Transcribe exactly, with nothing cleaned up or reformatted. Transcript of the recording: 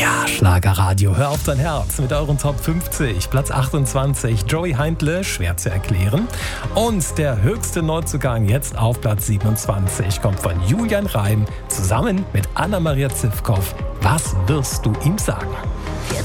Ja, Schlagerradio, hör auf dein Herz mit euren Top fünfzig. Platz achtundzwanzig, Joey Heindle, schwer zu erklären. Und der höchste Neuzugang jetzt auf Platz siebenundzwanzig kommt von Julian Reim zusammen mit Anna-Maria Zivkow. Was wirst du ihm sagen?